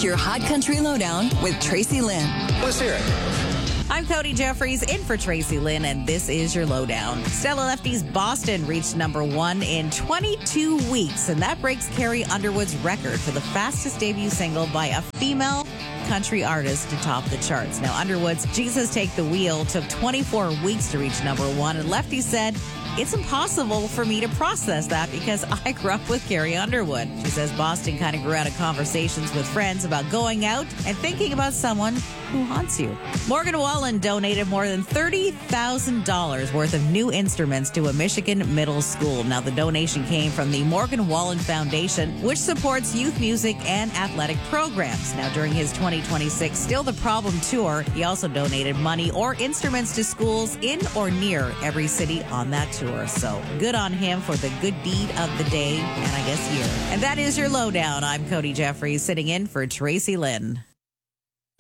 It's your Hot Country Lowdown with Tracy Lynn. Let's hear it. I'm Cody Jeffries, in for Tracy Lynn, and this is your Lowdown. Stella Lefty's Boston reached number 1 in 22 weeks, and that breaks Carrie Underwood's record for the fastest debut single by a female country artist to top the charts. Now, Underwood's Jesus Take the Wheel took 24 weeks to reach number 1, and Lefty said, "It's impossible for me to process that because I grew up with Carrie Underwood." She says Boston kind of grew out of conversations with friends about going out and thinking about someone who haunts you. Morgan Wallen donated more than $30,000 worth of new instruments to a Michigan middle school. Now, the donation came from the Morgan Wallen Foundation, which supports youth music and athletic programs. Now, during his 2026 Still the Problem tour, he also donated money or instruments to schools in or near every city on that tour. So good on him for the good deed of the day and I guess year. And that is your Lowdown. I'm Cody Jeffries, sitting in for Tracy Lynn.